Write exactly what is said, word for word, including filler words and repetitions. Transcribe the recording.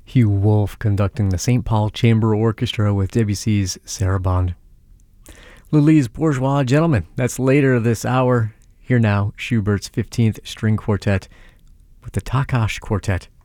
Hugh Wolf conducting the Saint Paul Chamber Orchestra with Debussy's Sarabande. Lully's Bourgeois Gentlemen, that's later this hour. Here now, Schubert's fifteenth String Quartet with the Takash Quartet.